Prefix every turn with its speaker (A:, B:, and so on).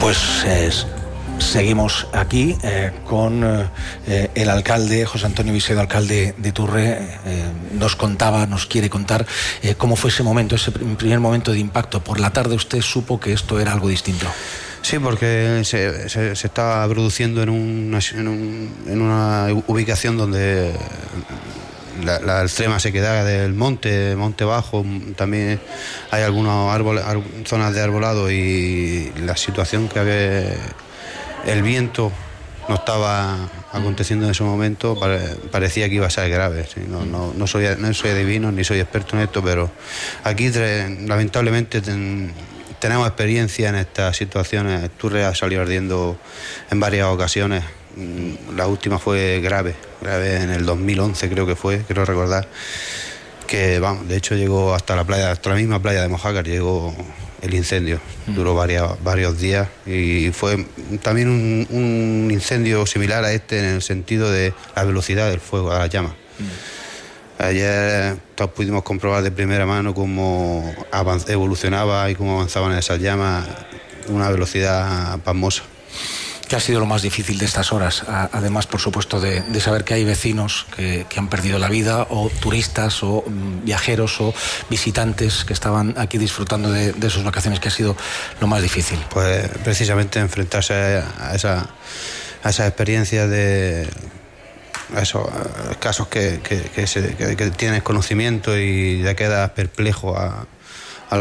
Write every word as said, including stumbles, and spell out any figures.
A: Pues eh, seguimos aquí eh, con eh, el alcalde, José Antonio Visedo, alcalde de Turre. Eh, nos contaba, nos quiere contar eh, cómo fue ese momento, ese primer momento de impacto. Por la tarde usted supo que esto era algo distinto.
B: Sí, porque se, se, se estaba produciendo en una, en, un, en una ubicación donde la, la extrema sequedad del monte, monte bajo, también hay algunas árboles, zonas de arbolado, y la situación que había, el viento no estaba aconteciendo en ese momento, parecía que iba a ser grave. ¿Sí? No, no, no, soy, no soy adivino ni soy experto en esto, pero aquí lamentablemente ten, tenemos experiencia en estas situaciones. Turre ha salido ardiendo en varias ocasiones. La última fue grave, grave en el dos mil once creo que fue, quiero recordar, que vamos, de hecho llegó hasta la playa, hasta la misma playa de Mojácar llegó el incendio. Duró varias, varios días y fue también un, un incendio similar a este en el sentido de la velocidad del fuego, a las llamas. Mm. Ayer todos pudimos comprobar de primera mano cómo avanz, evolucionaba y cómo avanzaban esas llamas a una velocidad pasmosa.
A: ¿Qué ha sido lo más difícil de estas horas? Además, por supuesto, de, de saber que hay vecinos que, que han perdido la vida, o turistas, o um, viajeros, o visitantes que estaban aquí disfrutando de, de sus vacaciones. ¿Qué ha sido lo más difícil?
B: Pues precisamente enfrentarse a, esa, a esas experiencias de a esos casos que, que, que, se, que, que tienes conocimiento y ya quedas perplejo a